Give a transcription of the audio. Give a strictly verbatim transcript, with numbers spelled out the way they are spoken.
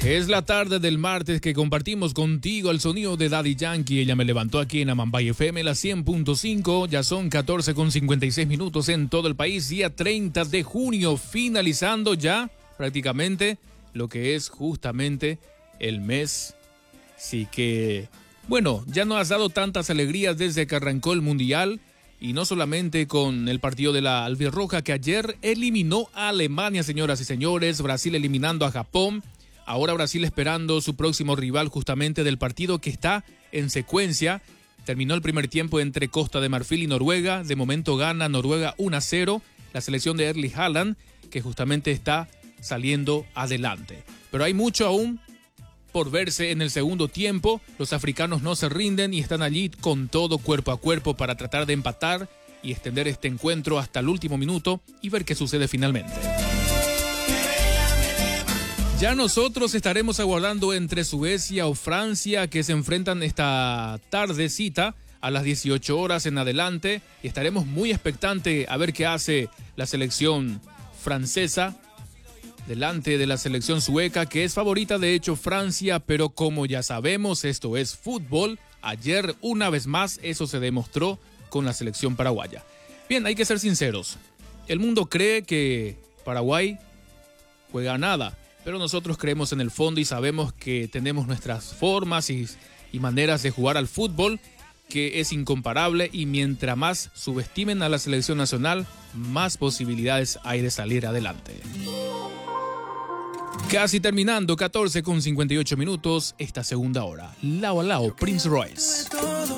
Es la tarde del martes que compartimos contigo el sonido de Daddy Yankee. Ella me levantó aquí en Amambay F M, la cien punto cinco. Ya son catorce con cincuenta y seis minutos en todo el país. Día treinta de junio, finalizando ya prácticamente lo que es justamente el mes. Así que, bueno, ya no has dado tantas alegrías desde que arrancó el Mundial. Y no solamente con el partido de la Albirroja, que ayer eliminó a Alemania, señoras y señores. Brasil eliminando a Japón. Ahora Brasil esperando su próximo rival justamente del partido que está en secuencia. Terminó el primer tiempo entre Costa de Marfil y Noruega. De momento gana Noruega uno a cero. La selección de Erling Haaland, que justamente está saliendo adelante. Pero hay mucho aún por verse en el segundo tiempo. Los africanos no se rinden y están allí con todo, cuerpo a cuerpo, para tratar de empatar y extender este encuentro hasta el último minuto y ver qué sucede finalmente. Ya nosotros estaremos aguardando entre Suecia o Francia, que se enfrentan esta tardecita a las dieciocho horas en adelante, y estaremos muy expectantes a ver qué hace la selección francesa delante de la selección sueca, que es favorita de hecho Francia, pero como ya sabemos, esto es fútbol. Ayer una vez más eso se demostró con la selección paraguaya. Bien, hay que ser sinceros, el mundo cree que Paraguay juega nada, pero nosotros creemos en el fondo y sabemos que tenemos nuestras formas y, y maneras de jugar al fútbol, que es incomparable, y mientras más subestimen a la selección nacional, más posibilidades hay de salir adelante. Casi terminando, catorce con cincuenta y ocho minutos, esta segunda hora. Lao a Lao, Prince Royce.